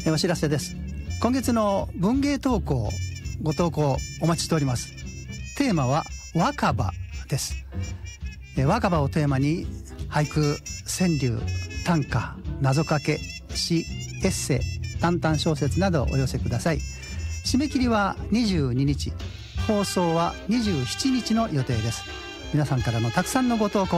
お知らせです。今月の文芸投稿ご投稿お待ちしております。テーマは若葉です。若葉をテーマに俳句、川柳、短歌、謎かけ、詩、エッセイ、淡々小説などお寄せください。締め切りは22日、放送は27日の予定です。皆さんからのたくさんのご投稿